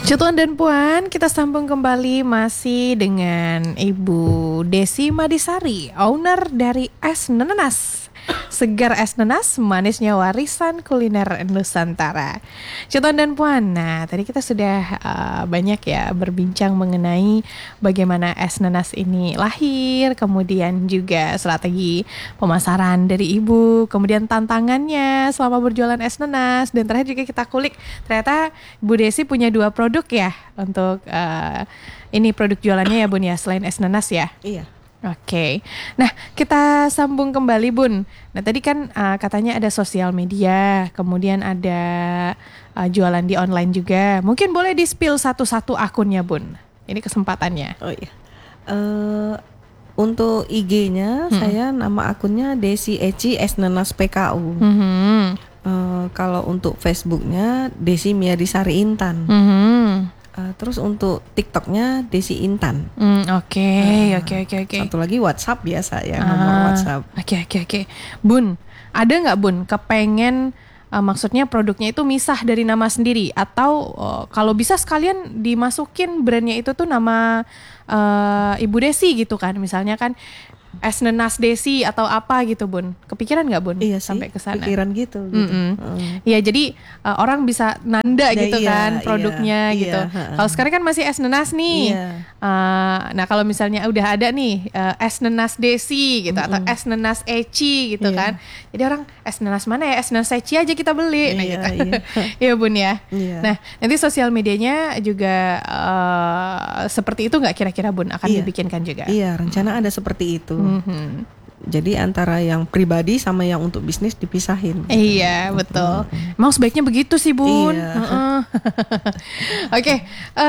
Tuan dan Puan, kita sambung kembali masih dengan Ibu Desi Madisari, owner dari Es Nenas. Segar es nenas, manisnya warisan kuliner Nusantara. Tuan dan Puan, nah tadi kita sudah banyak ya berbincang mengenai bagaimana es nenas ini lahir, kemudian juga strategi pemasaran dari Ibu, kemudian tantangannya selama berjualan es nenas, dan terakhir juga kita kulik ternyata Bu Desi punya 2 produk ya untuk ini produk jualannya ya Bun ya, selain es nenas ya. Iya. Oke, nah kita sambung kembali Bun. Nah tadi kan katanya ada sosial media, kemudian ada jualan di online juga. Mungkin boleh di-spill satu-satu akunnya Bun. Ini kesempatannya. Oh iya. Untuk IG-nya saya nama akunnya Desi Eci Es Nenas PKU. Kalau untuk Facebook-nya Desi Miadisari Intan. Terus untuk TikTok-nya Desi Intan. Oke. Satu lagi WhatsApp biasa ya, nomor WhatsApp. Oke. Bun, ada nggak Bun kepengen maksudnya produknya itu misah dari nama sendiri, atau kalau bisa sekalian dimasukin brandnya itu tuh nama Ibu Desi gitu kan, misalnya kan Es Nenas Desi atau apa gitu Bun. Kepikiran nggak Bun? Iya sampai ke sana. Pikiran gitu. Iya, jadi orang bisa nanda gitu kan produknya gitu. Kalau sekarang kan masih Es Nenas nih. Nah kalau misalnya udah ada nih Es Nenas Desi gitu atau Es Nenas Eci gitu kan. Jadi orang Es Nenas mana ya? Es Nenas Eci aja kita beli. Nah gitu. Iya Bun ya. Nah nanti sosial medianya juga seperti itu nggak kira-kira Bun akan dibikinkan juga? Iya, rencana ada seperti itu. Jadi antara yang pribadi sama yang untuk bisnis dipisahin. Iya betul. Emang sebaiknya begitu sih Bun. Iya. Oke.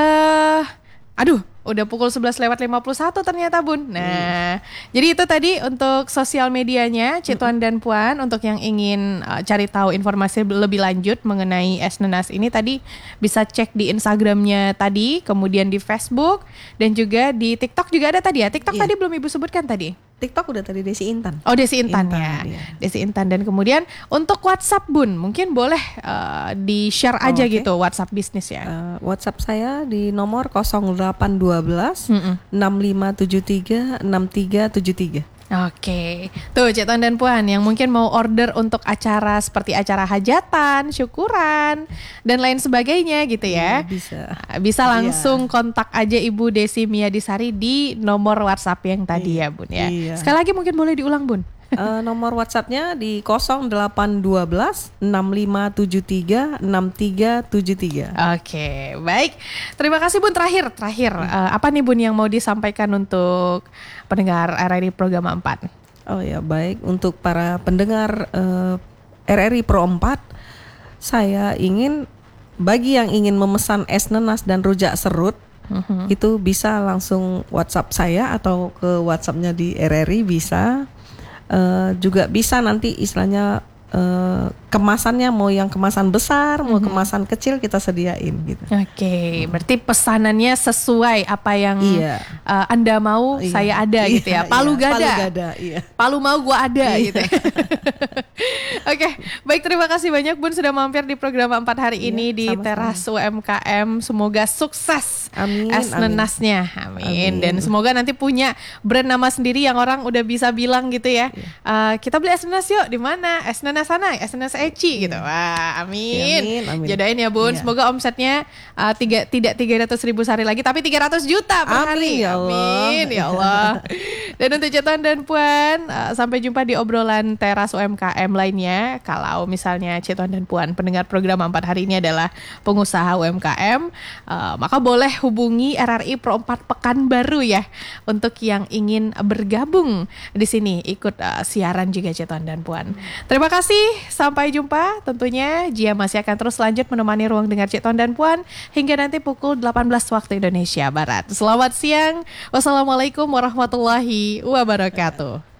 Aduh, udah pukul 11:51 ternyata Bun. Nah, jadi itu tadi untuk sosial medianya Tuan dan Puan. Untuk yang ingin cari tahu informasi lebih lanjut mengenai Es Nenas ini tadi bisa cek di Instagramnya tadi, kemudian di Facebook, dan juga di TikTok juga ada tadi ya. TikTok tadi belum Ibu sebutkan tadi. TikTok udah tadi Desi Intan. Oh Desi Intan ya. Desi Intan. Dan kemudian untuk WhatsApp Bun, mungkin boleh di-share aja gitu WhatsApp bisnis ya. WhatsApp saya di nomor 0812 6573 6373. Oke, tuh Tuan dan Puan yang mungkin mau order untuk acara seperti acara hajatan, syukuran, dan lain sebagainya gitu ya. Bisa langsung kontak aja Ibu Desi Miadisari di nomor WhatsApp yang tadi ya Bun ya. Sekali lagi mungkin boleh diulang Bun. Nomor WhatsAppnya di 0812 6573 6373. Oke, baik. Terima kasih Bun. Terakhir apa nih Bun yang mau disampaikan untuk pendengar RRI Program 4? Oh ya, baik. Untuk para pendengar RRI Pro 4, saya ingin bagi yang ingin memesan es nenas dan rujak serut, itu bisa langsung WhatsApp saya atau ke WhatsAppnya di RRI bisa. Juga bisa nanti istilahnya kemasannya mau yang kemasan besar, mau kemasan kecil kita sediain gitu. Oke, berarti pesanannya sesuai apa yang Anda mau, saya ada gitu ya. Palu gada. Palu mau gua ada gitu. Oke, baik, terima kasih banyak Bun sudah mampir di program 4 hari ini di sama-sama. Teras UMKM. Semoga sukses Es Nenasnya. Amin. Dan semoga nanti punya brand nama sendiri yang orang udah bisa bilang gitu ya. Kita beli es nenas yuk, di mana? Es nenas sana, es nenas Eci gitu. Wah, amin. Jodohin ya Bun. Semoga omsetnya tidak 300.000 sehari lagi, tapi 300 juta per hari. Amin ya Allah. Dan untuk Tuan dan Puan, sampai jumpa di obrolan Teras UMKM lainnya. Kalau misalnya Tuan dan Puan pendengar program 4 hari ini adalah pengusaha UMKM, maka boleh hubungi RRI Pro 4 Pekanbaru ya untuk yang ingin bergabung di sini ikut siaran juga Tuan dan Puan. Terima kasih, sampai jumpa. Tentunya Jia masih akan terus lanjut menemani ruang dengar Tuan dan Puan hingga nanti pukul 18 waktu Indonesia Barat. Selamat siang. Wassalamualaikum warahmatullahi wabarakatuh.